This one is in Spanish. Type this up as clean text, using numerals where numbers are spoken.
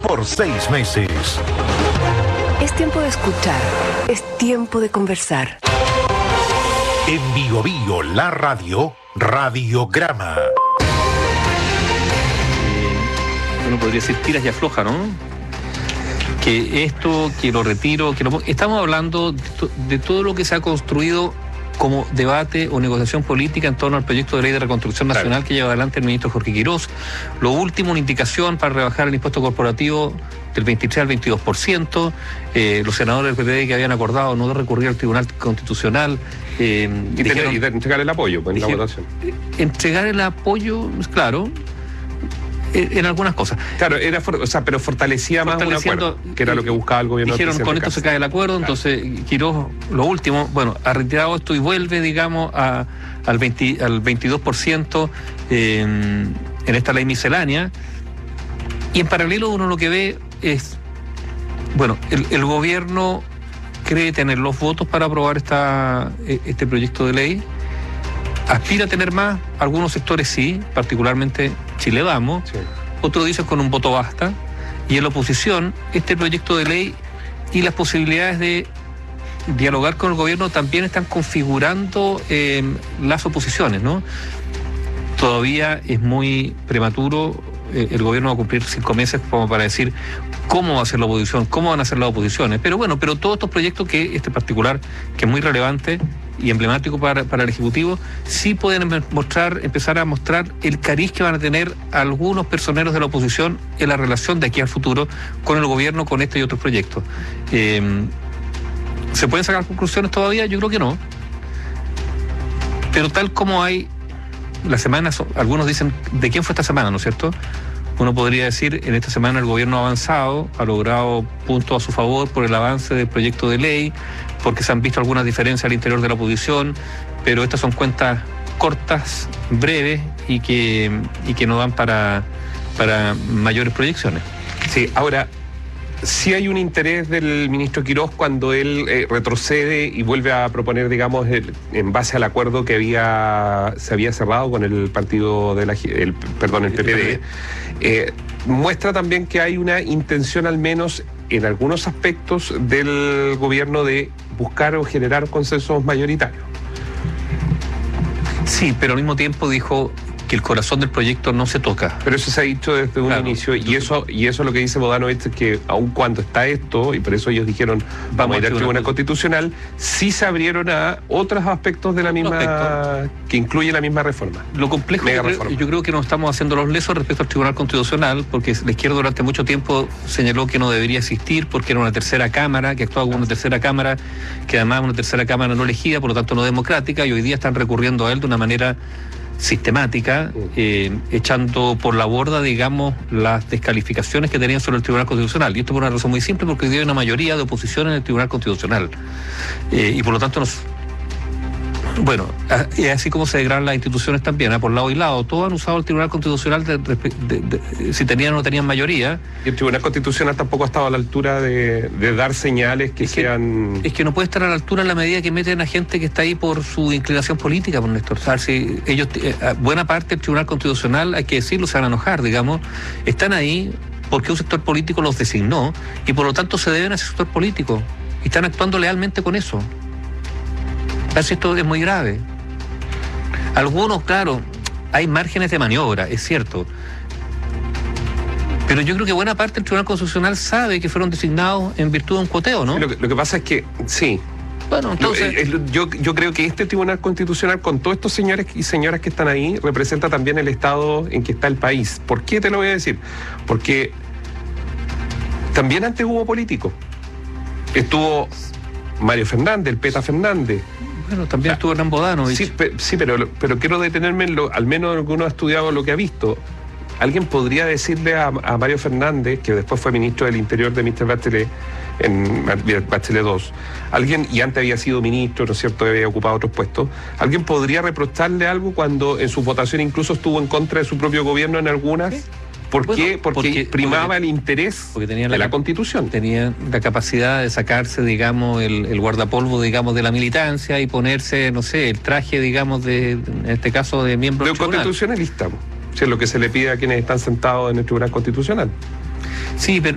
por 6 meses. Es tiempo de escuchar, es tiempo de conversar. En Bio Bio, la radio, Radiograma. Uno podría decir tiras y afloja, ¿no? Que esto, que lo retiro, que lo... Estamos hablando de todo lo que se ha construido como debate o negociación política en torno al proyecto de ley de reconstrucción nacional que lleva adelante el ministro Jorge Quirós. Lo último, una indicación para rebajar el impuesto corporativo del 23 al 22%. Los senadores del PPD que habían acordado no recurrir al Tribunal Constitucional. Y entregar el apoyo en la votación. Entregar el apoyo, claro, en algunas cosas. Claro, pero fortalecía más un acuerdo, que era lo que buscaba el gobierno. Dijeron, con esto se cae el acuerdo, claro. Entonces Quirós, lo último, ha retirado esto y vuelve, digamos, al 22% en esta ley miscelánea. Y en paralelo uno lo que ve es, el gobierno cree tener los votos para aprobar este proyecto de ley. Aspira a tener más, algunos sectores sí, particularmente Chile Vamos, sí. Otros dicen con un voto basta, y en la oposición, este proyecto de ley y las posibilidades de dialogar con el gobierno también están configurando las oposiciones, ¿no? Todavía es muy prematuro, el gobierno va a cumplir 5 meses como para decir cómo va a ser la oposición, cómo van a ser las oposiciones, pero todos estos proyectos este particular, que es muy relevante y emblemático para el Ejecutivo, sí pueden empezar a mostrar el cariz que van a tener algunos personeros de la oposición en la relación de aquí al futuro con el gobierno, con este y otros proyectos. ¿Se pueden sacar conclusiones todavía? Yo creo que no. Pero tal como hay las semanas, algunos dicen, ¿de quién fue esta semana, no es cierto? Uno podría decir, en esta semana el gobierno ha avanzado, ha logrado puntos a su favor por el avance del proyecto de ley, porque se han visto algunas diferencias al interior de la oposición, pero estas son cuentas cortas, breves y que no dan para mayores proyecciones. Sí, ahora, sí hay un interés del ministro Quirós cuando él retrocede y vuelve a proponer, digamos, en base al acuerdo que se había cerrado con el partido el PPD. Muestra también que hay una intención, al menos en algunos aspectos del gobierno, de buscar o generar consensos mayoritarios. Sí, pero al mismo tiempo dijo que el corazón del proyecto no se toca. Pero eso se ha dicho desde un inicio, y eso es lo que dice Bodanovich, es que aun cuando está esto, y por eso ellos dijeron vamos a ir al Tribunal Constitucional, sí se abrieron a otros aspectos de la misma, que incluye la misma reforma. Lo complejo, yo creo que nos estamos haciendo los lesos respecto al Tribunal Constitucional, porque la izquierda durante mucho tiempo señaló que no debería existir, porque era una tercera cámara, que actuaba como una tercera cámara, que además una tercera cámara no elegida, por lo tanto no democrática, y hoy día están recurriendo a él de una manera sistemática, echando por la borda, digamos, las descalificaciones que tenían sobre el Tribunal Constitucional. Y esto por una razón muy simple, porque hoy día hay una mayoría de oposición en el Tribunal Constitucional. Y por lo tanto es así como se degradan las instituciones también, por lado y lado. Todos han usado el Tribunal Constitucional si tenían o no tenían mayoría. Y el Tribunal Constitucional tampoco ha estado a la altura de dar señales que sean... Es que no puede estar a la altura en la medida que meten a gente que está ahí por su inclinación política, por Néstor. O sea, si ellos, buena parte del Tribunal Constitucional, hay que decirlo, se van a enojar, digamos, están ahí porque un sector político los designó y por lo tanto se deben a ese sector político. Y están actuando lealmente con eso. Así esto es muy grave. Algunos, claro, hay márgenes de maniobra, es cierto. Pero yo creo que buena parte del Tribunal Constitucional sabe que fueron designados en virtud de un cuoteo, ¿no? Lo que pasa es que, sí. Bueno, entonces... Yo creo que este Tribunal Constitucional, con todos estos señores y señoras que están ahí, representa también el estado en que está el país. ¿Por qué te lo voy a decir? Porque también antes hubo políticos. Estuvo Mario Fernández, el Peta Fernández. Bueno, también estuvo Hernán Bodanovich. Sí, pero quiero detenerme en al menos alguno ha estudiado lo que ha visto. ¿Alguien podría decirle a Mario Fernández, que después fue ministro del Interior de Mr. Bachelet, en Bachelet 2, y antes había sido ministro, ¿no es cierto?, había ocupado otros puestos, ¿alguien podría reprocharle algo cuando en su votación incluso estuvo en contra de su propio gobierno en algunas? ¿Sí? ¿Por qué? Porque primaba el interés de la Constitución. Tenían la capacidad de sacarse, digamos, el guardapolvo, digamos, de la militancia y ponerse, no sé, el traje, digamos, en este caso de miembro del tribunal. Constitucionalista, si es lo que se le pide a quienes están sentados en el Tribunal Constitucional. Sí, pero